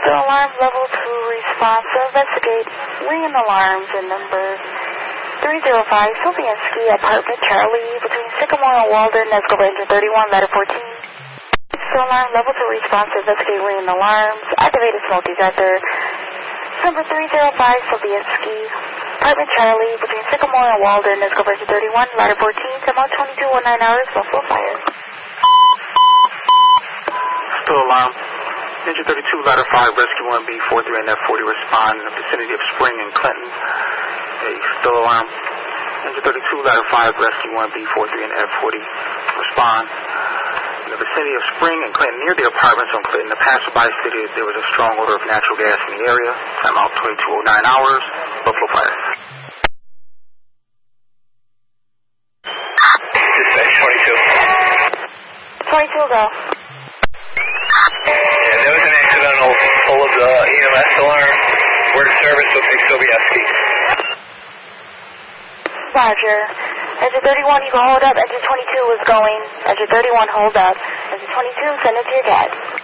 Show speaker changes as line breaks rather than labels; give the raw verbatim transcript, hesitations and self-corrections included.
Still alarm level two response. So investigate ringing alarms in number three zero five Sobianski, apartment Charlie, between Sycamore and Walden, Escobar engine thirty-one, ladder fourteen. Still alarm level two response. Investigate ringing alarms. Activated smoke detector. Number three zero five Sobianski, apartment Charlie, between Sycamore and Walden, Escobar engine thirty-one, ladder fourteen. Time out twenty-two nineteen hours. Buffalo fire.
Still alarm. Engine thirty-two, ladder five, rescue one B forty-three and F forty respond in the vicinity of Spring and Clinton. Hey, still alarm. Engine thirty-two, ladder five, rescue one B forty-three and F forty respond. In the vicinity of Spring and Clinton, near the apartments on Clinton, the passerby stated there was a strong odor of natural gas in the area. Time out twenty-two oh nine hours. Buffalo fire.
Dispatch twenty-two.
twenty-two go.
Yeah, there was an accidental pull of the E M S alarm. Work service will take Sobianski.
Roger. Engine thirty-one, you can hold up. Engine twenty-two is going. Engine thirty-one, hold up. Engine twenty-two, send it to your dad.